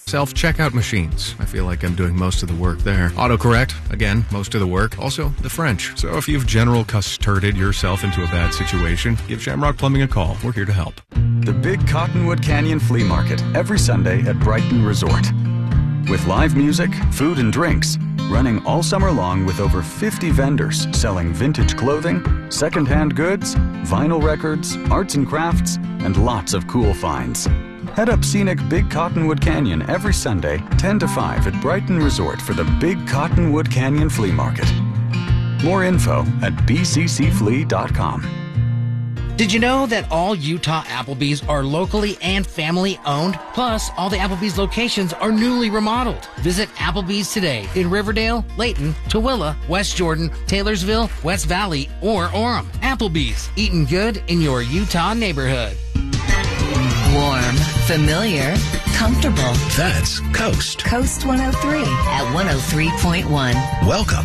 Self-checkout machines. I feel like I'm doing most of the work there. Autocorrect. Again, most of the work. Also, the French. So if you've general custarded yourself into a bad situation, give Shamrock Plumbing a call. We're here to help. The Big Cottonwood Canyon Flea Market every Sunday at Brighton Resort. With live music, food and drinks, running all summer long with over 50 vendors selling vintage clothing, second-hand goods, vinyl records, arts and crafts, and lots of cool finds. Head up scenic Big Cottonwood Canyon every Sunday, 10 to 5 at Brighton Resort for the Big Cottonwood Canyon Flea Market. More info at bccflea.com. Did you know that all Utah Applebee's are locally and family owned? Plus, all the Applebee's locations are newly remodeled. Visit Applebee's today in Riverdale, Layton, Tooele, West Jordan, Taylorsville, West Valley, or Orem. Applebee's, eating good in your Utah neighborhood. Warm, familiar, comfortable. That's Coast. Coast 103 at 103.1. Welcome